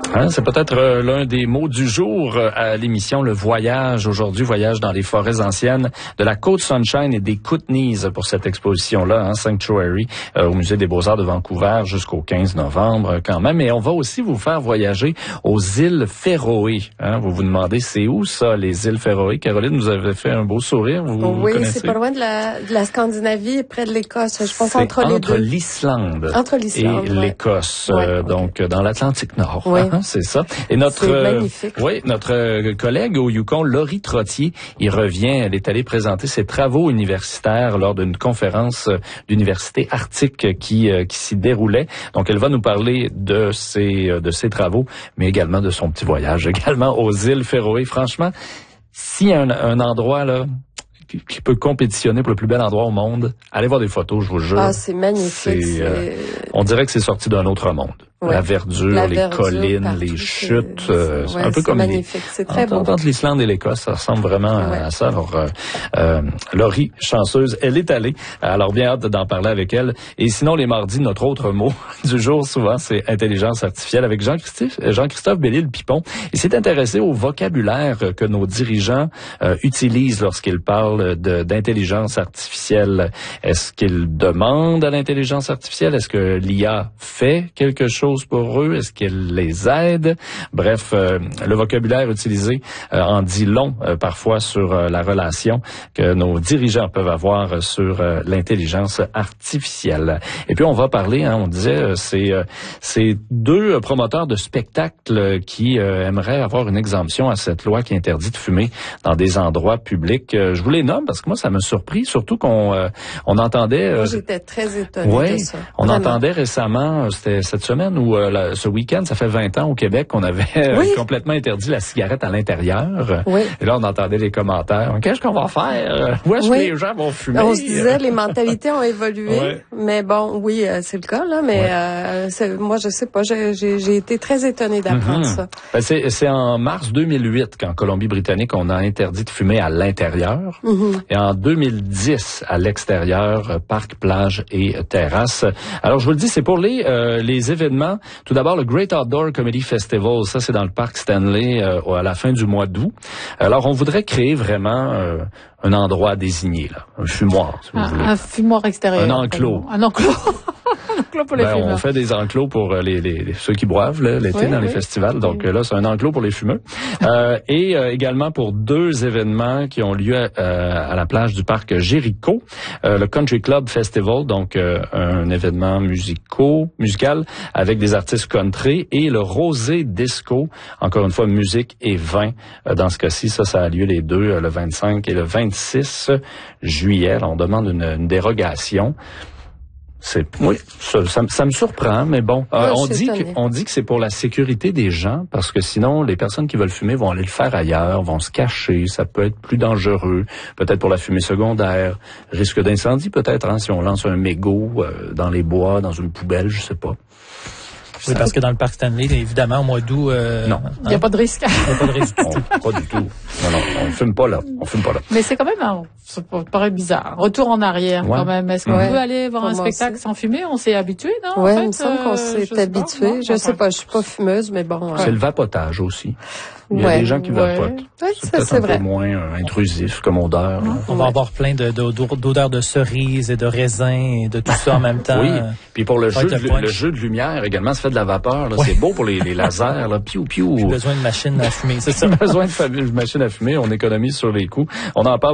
C'est peut-être l'un des mots du jour à l'émission, le voyage. Aujourd'hui, voyage dans les forêts anciennes de la Côte Sunshine et des Kootenays pour cette exposition-là, Sanctuary, au Musée des Beaux-Arts de Vancouver jusqu'au 15 novembre quand même. Et on va aussi vous faire voyager aux îles Féroé. Vous vous demandez, c'est où ça, les îles Féroé? Caroline, vous avez fait un beau sourire. Vous connaissez? C'est pas loin de la Scandinavie, près de l'Écosse. Je pense entre les deux. l'Islande et l'Écosse, donc dans l'Atlantique Nord. Oui. C'est ça. Et notre collègue au Yukon, Laurie Trottier, il revient. Elle est allée présenter ses travaux universitaires lors d'une conférence d'université arctique qui s'y déroulait. Donc, elle va nous parler de ses travaux, mais également de son petit voyage, également aux îles Féroé. Franchement, s'il y a un endroit là qui peut compétitionner pour le plus bel endroit au monde, allez voir des photos, je vous jure. C'est magnifique. On dirait que c'est sorti d'un autre monde. Ouais. La verdure, les collines, partout, les chutes, c'est un peu comme magnifique, c'est très beau. Entre l'Islande et l'Écosse, ça ressemble vraiment à ça. Alors, Laurie, chanceuse, elle est allée. Alors, bien hâte d'en parler avec elle. Et sinon, les mardis, notre autre mot du jour, souvent, c'est intelligence artificielle avec Jean-Christophe Bellil-Pipon. Il s'est intéressé au vocabulaire que nos dirigeants utilisent lorsqu'ils parlent d'intelligence artificielle. Est-ce qu'ils demandent à l'intelligence artificielle? Est-ce que l'IA fait quelque chose pour eux? Est-ce qu'elle les aide? Bref, le vocabulaire utilisé en dit long parfois sur la relation que nos dirigeants peuvent avoir sur l'intelligence artificielle. Et puis on va parler, on disait, c'est deux promoteurs de spectacles qui aimeraient avoir une exemption à cette loi qui interdit de fumer dans des endroits publics. Je vous les nomme parce que moi ça m'a surpris, surtout qu'on entendait... Moi, j'étais très étonnée de ça. On entendait récemment, c'était cette semaine ou ce week-end, ça fait 20 ans au Québec qu'on avait complètement interdit la cigarette à l'intérieur. Oui. Et là, on entendait les commentaires. Qu'est-ce qu'on va faire? Où est-ce que les gens vont fumer? On se disait, les mentalités ont évolué. Mais bon, c'est le cas, là. Mais moi, je sais pas. J'ai été très étonnée d'apprendre ça. C'est en mars 2008 qu'en Colombie-Britannique, on a interdit de fumer à l'intérieur. Et en 2010, à l'extérieur, parcs, plages et terrasses. Alors, je vous le dis, c'est pour les événements. Tout d'abord, le Great Outdoor Comedy Festival, ça c'est dans le parc Stanley à la fin du mois d'août. Alors, on voudrait créer vraiment un endroit désigné, là, un fumoir, si vous voulez. Un fumoir extérieur. Un enclos. Un enclos. Pour les fumeurs. On fait des enclos pour ceux qui boivent l'été dans les festivals. Donc là, c'est un enclos pour les fumeux. Et également pour deux événements qui ont lieu à la plage du parc Jéricho. Le Country Club Festival, donc un événement musical avec des artistes country, et le Rosé Disco, encore une fois musique et vin. Dans ce cas-ci, ça a lieu les deux, le 25 et le 26 juillet. Alors, on demande une dérogation. Ça me surprend, mais bon. On dit que c'est pour la sécurité des gens, parce que sinon, les personnes qui veulent fumer vont aller le faire ailleurs, vont se cacher, ça peut être plus dangereux, peut-être pour la fumée secondaire, risque d'incendie peut-être, si on lance un mégot dans les bois, dans une poubelle, je sais pas. Oui, parce que dans le parc Stanley, évidemment, au mois d'août... non. Il n'y a pas de risque. Il n'y a pas de risque. Pas du tout. Non, on fume pas là. Mais c'est quand même, ça paraît bizarre. Retour en arrière, quand même. Est-ce qu'on peut aller voir un spectacle sans fumer? On s'est habitué, non? Oui, il me semble qu'on s'est habitué. Je sais pas, je suis pas fumeuse, mais bon. C'est le vapotage aussi. Il y a des gens qui vapotent. C'est peut-être un peu moins intrusif comme odeur. On va avoir plein d'odeurs de cerises et de raisins et de tout ça en même temps. Oui, puis pour le jeu de lumière également, ça fait de la vapeur. C'est beau pour les lasers. Piou, piou. J'ai besoin de machine à fumer, c'est ça. Besoin de machine à fumer, on économise sur les coûts. On en parle